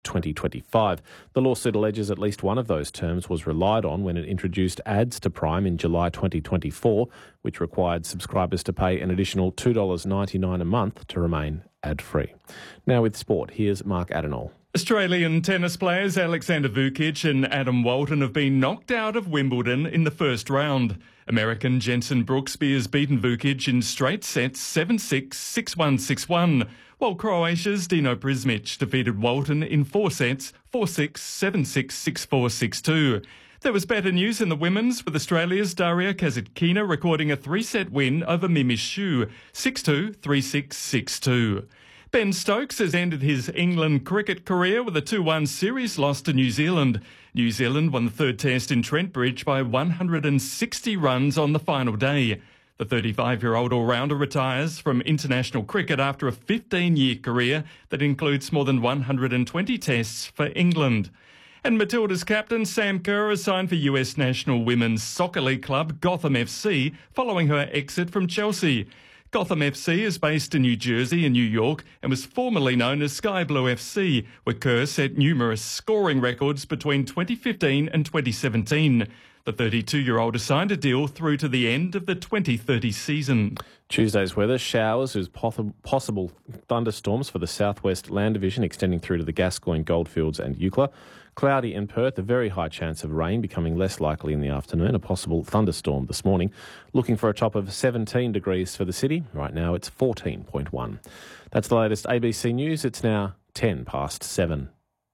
2025. The lawsuit alleges at least one of those terms was relied on when it introduced ads to Prime in July 2024, which required subscribers to pay an additional $2.99 a month to remain ad-free. Now with sport, here's Mark Adenall. Australian tennis players Alexander Vukic and Adam Walton have been knocked out of Wimbledon in the first round. American Jenson Brooksby has beaten Vukic in straight sets 7-6, 6-1, 6-1, while Croatia's Dino Prismic defeated Walton in 4 sets 4-6, 7-6, 6-4, 6-2. There was better news in the women's, with Australia's Daria Kasatkina recording a 3-set win over Mimi Xu, 6-2, 3-6, 6-2. Ben Stokes has ended his England cricket career with a 2-1 series loss to New Zealand. New Zealand won the third test in Trent Bridge by 160 runs on the final day. The 35-year-old all-rounder retires from international cricket after a 15-year career that includes more than 120 tests for England. And Matilda's captain Sam Kerr has signed for US National Women's Soccer League club Gotham FC following her exit from Chelsea. Gotham FC is based in New Jersey and New York and was formerly known as Sky Blue FC, where Kerr set numerous scoring records between 2015 and 2017. The 32-year-old has signed a deal through to the end of the 2030 season. Tuesday's weather, showers with possible thunderstorms for the southwest land division extending through to the Gascoyne, Goldfields and Eucla. Cloudy in Perth, a very high chance of rain becoming less likely in the afternoon, a possible thunderstorm this morning. Looking for a top of 17 degrees for the city. Right now it's 14.1. That's the latest ABC News. It's now 10 past 7.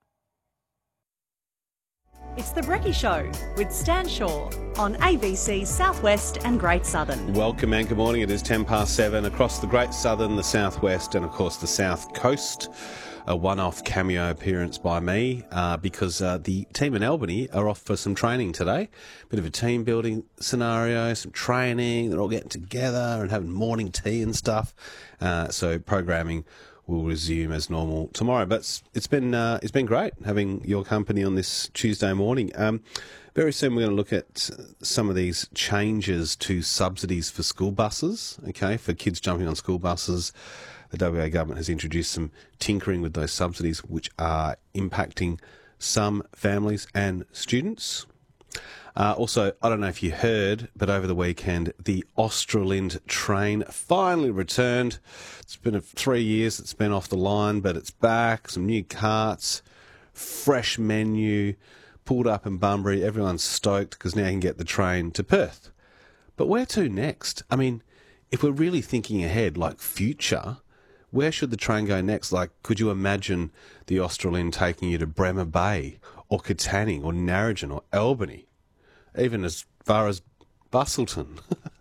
It's The Brekkie Show with Stan Shaw on ABC Southwest and Great Southern. Welcome and good morning. It is 10 past 7 across the Great Southern, the Southwest and of course the South Coast. A one-off cameo appearance by me because the team in Albany are off for some training today. Bit of a team building scenario, some training. They're all getting together and having morning tea and stuff. So programming will resume as normal tomorrow. But it's been great having your company on this Tuesday morning. Very soon we're going to look at some of these changes to subsidies for school buses, okay, for kids jumping on school buses. The WA government has introduced some tinkering with those subsidies which are impacting some families and students. Also, I don't know if you heard, but over the weekend, the Australind train finally returned. It's been 3 years it's been off the line, but it's back. Some new carts, fresh menu, pulled up in Bunbury. Everyone's stoked because now you can get the train to Perth. But where to next? I mean, if we're really thinking ahead, like future, where should the train go next? Like, could you imagine the Australind taking you to Bremer Bay or Katanning or Narrogin or Albany, even as far as Busselton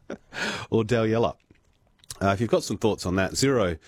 or Dalyella? If you've got some thoughts on that,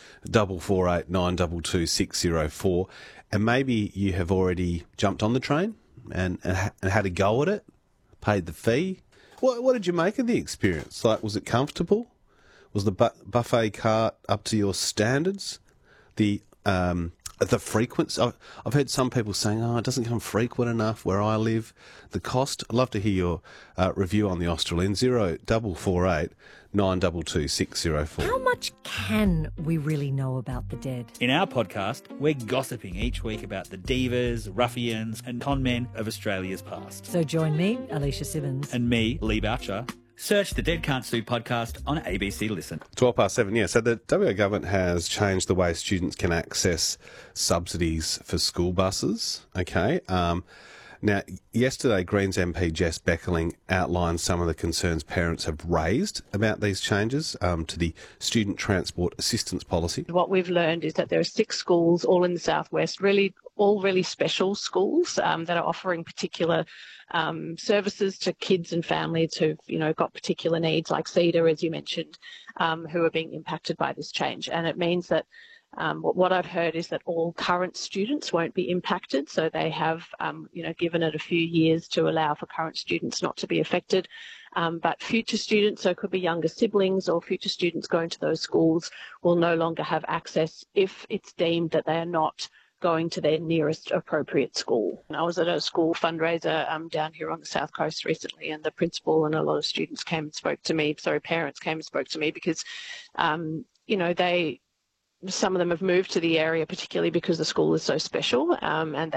0448 922 604, and maybe you have already jumped on the train and had a go at it, paid the fee. What did you make of the experience? Like, was it comfortable? Was the buffet cart up to your standards? The frequency. I've heard some people saying, it doesn't come frequent enough where I live. The cost. I'd love to hear your review on the Australind. 0448 922 604. How much can we really know about the dead? In our podcast, we're gossiping each week about the divas, ruffians and con men of Australia's past. So join me, Alicia Simmons. And me, Lee Boucher. Search the Dead Can't Sue podcast on ABC Listen. 12 past 7, yeah. So the WA government has changed the way students can access subsidies for school buses, okay? Now, yesterday, Greens MP Jess Beckerling outlined some of the concerns parents have raised about these changes to the Student Transport Assistance Policy. What we've learned is that there are 6 schools, all in the southwest, all really special schools that are offering particular services to kids and families who've, got particular needs, like Cedar, as you mentioned, who are being impacted by this change. And it means that what I've heard is that all current students won't be impacted. So they have, given it a few years to allow for current students not to be affected. But future students, so it could be younger siblings or future students going to those schools, will no longer have access if it's deemed that they are not going to their nearest appropriate school. I was at a school fundraiser down here on the South Coast recently, and the principal and a lot of students parents came and spoke to me because, some of them have moved to the area particularly because the school is so special, and